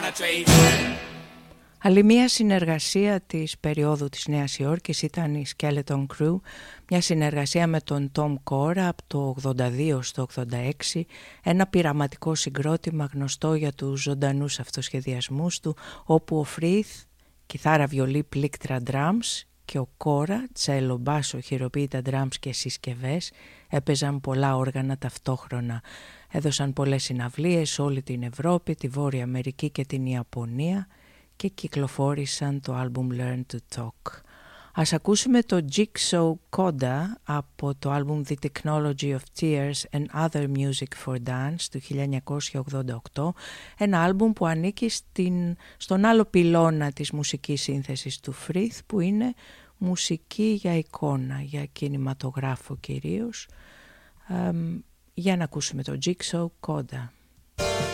Άλλη μια συνεργασία της περίοδου της Νέας Υόρκης ήταν η Skeleton Crew, μια συνεργασία με τον Tom Cora από το 82 στο 86, ένα πειραματικό συγκρότημα γνωστό για τους ζωντανούς αυτοσχεδιασμούς του, όπου ο Frith, κιθάρα, βιολί, πλήκτρα, drums, και ο Cora, τσέλο, μπάσο, χειροποίητα drums και συσκευές, έπαιζαν πολλά όργανα ταυτόχρονα. Έδωσαν πολλές συναυλίες σε όλη την Ευρώπη, τη Βόρεια Αμερική και την Ιαπωνία και κυκλοφόρησαν το άλμπουμ Learn to Talk. Ας ακούσουμε το Jigsaw Coda από το άλμπουμ The Technology of Tears and Other Music for Dance του 1988, ένα άλμπουμ που ανήκει στον άλλο πυλώνα της μουσικής σύνθεσης του Frith, που είναι μουσική για εικόνα, για κινηματογράφο κυρίως. Για να ακούσουμε το Jigsaw Coda.